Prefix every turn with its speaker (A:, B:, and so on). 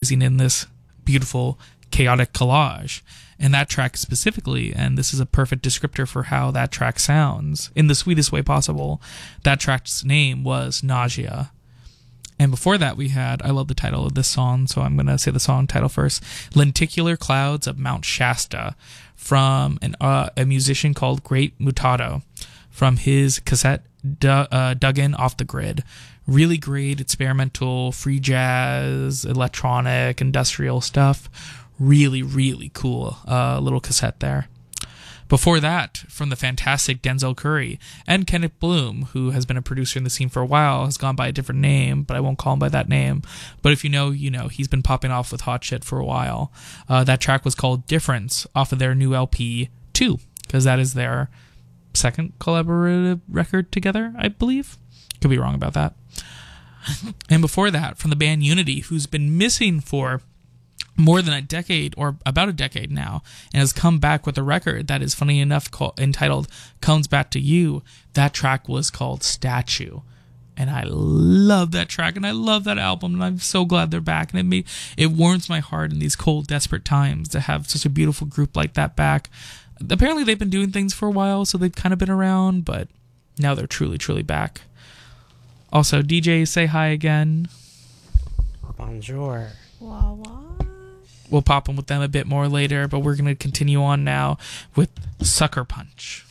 A: amazing in this beautiful, chaotic collage. And that track specifically, and this is a perfect descriptor for how that track sounds in the sweetest way possible, that track's name was Nausea. And before that we had, I love the title of this song, so I'm going to say the song title first, Lenticular Clouds of Mount Shasta, from a musician called Great Mutado, from his cassette Duggan Off the Grid. Really great experimental, free jazz, electronic, industrial stuff. Really, really cool little cassette there. Before that, from the fantastic Denzel Curry and Kenneth Bloom, who has been a producer in the scene for a while, has gone by a different name, but I won't call him by that name. But if you know, you know. He's been popping off with hot shit for a while. That track was called Difference, off of their new LP 2, because that is their second collaborative record together, I believe. Could be wrong about that. And before that, from the band Unity, who's been missing for more than a decade, or about a decade now, and has come back with a record that is, funny enough, entitled Comes Back to You. That track was called Statue, and I love that track, and I love that album, and I'm so glad they're back, and it warms my heart in these cold, desperate times to have such a beautiful group like that back. Apparently they've been doing things for a while, so they've kind of been around, but now they're truly, truly back. Also, DJ, say hi again.
B: Bonjour.
C: Wah, wah.
A: We'll pop in with them a bit more later, but we're going to continue on now with Sucker Punch.